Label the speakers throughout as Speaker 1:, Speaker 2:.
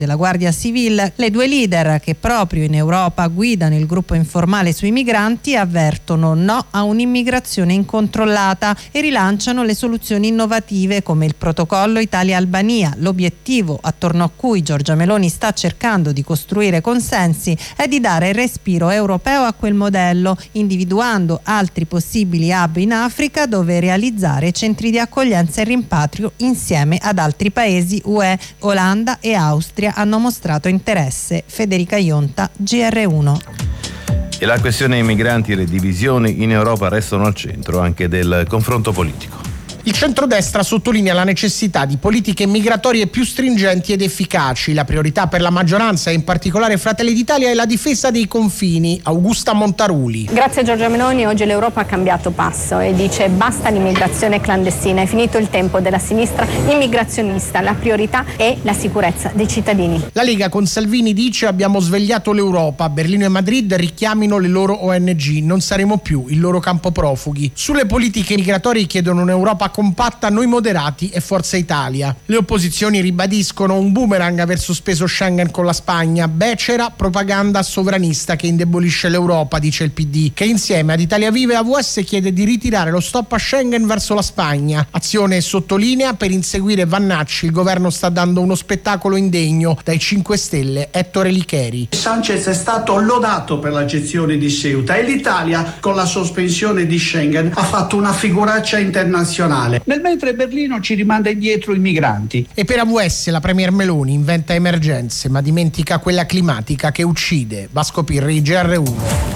Speaker 1: della Guardia Civile, le due leader che proprio in Europa guidano il gruppo informale sui migranti avvertono no a un'immigrazione incontrollata e rilanciano le soluzioni innovative come il protocollo Italia-Albania. L'obiettivo attorno a cui Giorgia Meloni sta cercando di costruire consensi è di dare respiro europeo a quel modello, individuando altri possibili hub in Africa dove realizzare centri di accoglienza e rimpatrio insieme ad altri paesi UE. Olanda e Austria hanno mostrato interesse. Federica Ionta, GR1.
Speaker 2: E la questione dei migranti e le divisioni in Europa restano al centro anche del confronto politico.
Speaker 3: Il centrodestra sottolinea la necessità di politiche migratorie più stringenti ed efficaci. La priorità per la maggioranza e in particolare Fratelli d'Italia è la difesa dei confini. Augusta Montaruli.
Speaker 4: Grazie a Giorgia Meloni oggi l'Europa ha cambiato passo e dice basta l'immigrazione clandestina, è finito il tempo della sinistra immigrazionista, la priorità è la sicurezza dei cittadini.
Speaker 3: La Lega con Salvini dice abbiamo svegliato l'Europa, Berlino e Madrid richiamino le loro ONG, non saremo più il loro campo profughi. Sulle politiche migratorie chiedono un'Europa compatta noi moderati e Forza Italia. Le opposizioni ribadiscono un boomerang aver sospeso Schengen con la Spagna, becera propaganda sovranista che indebolisce l'Europa, dice il PD, che insieme ad Italia Viva e AVS chiede di ritirare lo stop a Schengen verso la Spagna. Azione sottolinea per inseguire Vannacci, il governo sta dando uno spettacolo indegno. Dai 5 Stelle, Ettore Licheri.
Speaker 5: Sanchez è stato lodato per la gestione di Ceuta e l'Italia con la sospensione di Schengen ha fatto una figuraccia internazionale.
Speaker 6: Nel mentre Berlino ci rimanda indietro i migranti.
Speaker 3: E per AVS la premier Meloni inventa emergenze ma dimentica quella climatica che uccide. Vasco Pirri, GR1.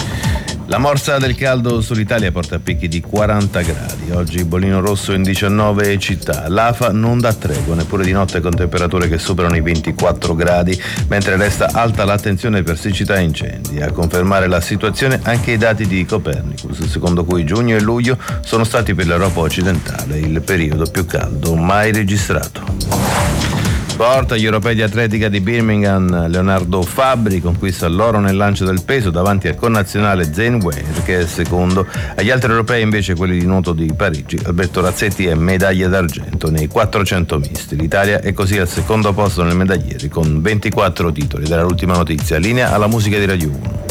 Speaker 2: La morsa del caldo sull'Italia porta a picchi di 40 gradi. Oggi bollino rosso in 19 città. L'AFA non dà tregua neppure di notte con temperature che superano i 24 gradi, mentre resta alta l'attenzione per siccità e incendi. A confermare la situazione anche i dati di Copernicus, secondo cui giugno e luglio sono stati per l'Europa occidentale il periodo più caldo mai registrato. Sport, agli europei di atletica di Birmingham, Leonardo Fabbri conquista l'oro nel lancio del peso davanti al connazionale Zane Ware che è secondo. Agli altri europei invece, quelli di nuoto di Parigi, Alberto Razzetti è medaglia d'argento nei 400 misti. L'Italia è così al secondo posto nel medagliere con 24 titoli. Dall'ultima notizia, linea alla musica di Radio 1.